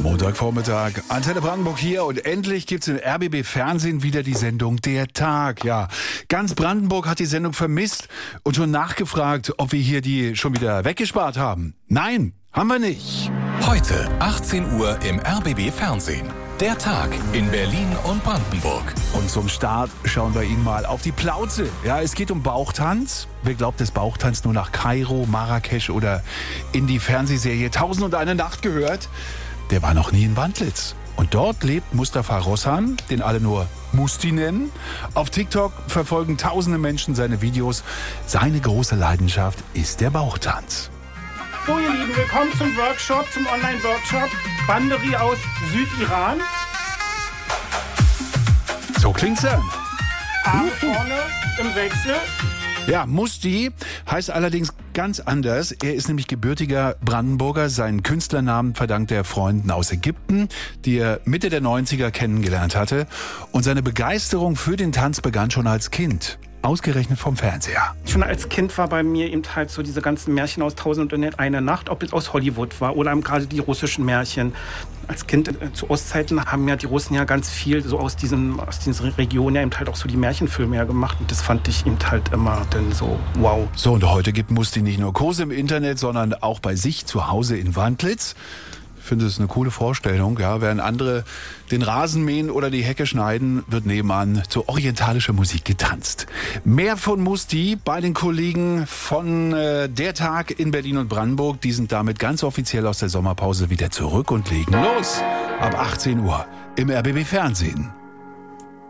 Montagvormittag, Antenne Brandenburg hier und endlich gibt's im RBB Fernsehen wieder die Sendung Der Tag. Ja, ganz Brandenburg hat die Sendung vermisst und schon nachgefragt, ob wir hier die schon wieder weggespart haben. Nein, haben wir nicht. Heute 18 Uhr im RBB Fernsehen. Der Tag in Berlin und Brandenburg. Und zum Start schauen wir Ihnen mal auf die Plauze. Ja, es geht um Bauchtanz. Wer glaubt, dass Bauchtanz nur nach Kairo, Marrakesch oder in die Fernsehserie 1001 Nacht gehört, der war noch nie in Wandlitz. Und dort lebt Mustafa Rossan, den alle nur Musti nennen. Auf TikTok verfolgen tausende Menschen seine Videos. Seine große Leidenschaft ist der Bauchtanz. So, ihr Lieben, willkommen zum Workshop, zum Online-Workshop Banderi aus Südiran. So klingt's dann. Arme vorne im Wechsel. Ja, Musti heißt allerdings ganz anders. Er ist nämlich gebürtiger Brandenburger. Seinen Künstlernamen verdankt er Freunden aus Ägypten, die er Mitte der 90er kennengelernt hatte. Und seine Begeisterung für den Tanz begann schon als Kind. Ausgerechnet vom Fernseher. Schon als Kind war bei mir eben halt so diese ganzen Märchen aus 1001 Nacht, ob es aus Hollywood war oder gerade die russischen Märchen. Als Kind zu Ostzeiten haben ja die Russen ja ganz viel so aus diesen Regionen ja eben halt auch so die Märchenfilme ja gemacht. Und das fand ich eben halt immer dann so wow. So, und heute gibt Musti nicht nur Kurse im Internet, sondern auch bei sich zu Hause in Wandlitz. Ich finde es eine coole Vorstellung. Ja, während andere den Rasen mähen oder die Hecke schneiden, wird nebenan zu orientalischer Musik getanzt. Mehr von Musti bei den Kollegen von Der Tag in Berlin und Brandenburg. Die sind damit ganz offiziell aus der Sommerpause wieder zurück und legen los. Ab 18 Uhr im RBB Fernsehen.